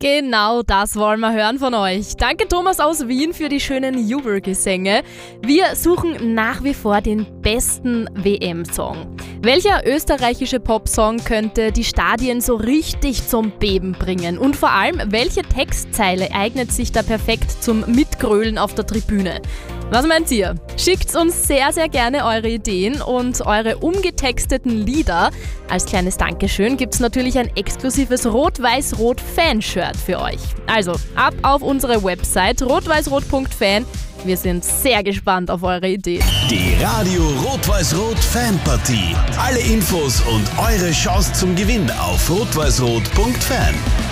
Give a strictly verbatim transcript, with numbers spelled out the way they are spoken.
Genau das wollen wir hören von euch. Danke Thomas aus Wien für die schönen Jubelgesänge. Wir suchen nach wie vor den besten W M-Song. Welcher österreichische Popsong könnte die Stadien so richtig zum Beben bringen? Und vor allem, welche Textzeile eignet sich da perfekt zum Mitgrölen auf der Tribüne? Was meint ihr? Schickt uns sehr, sehr gerne eure Ideen und eure umgetexteten Lieder. Als kleines Dankeschön gibt es natürlich ein exklusives Rot-Weiß-Rot-Fan-Shirt für euch. Also ab auf unsere Website rot weiß rot punkt fan. Wir sind sehr gespannt auf eure Ideen. Die Radio Rot-Weiß-Rot Fanpartie. Alle Infos und eure Chance zum Gewinn auf rot weiß rot punkt fan.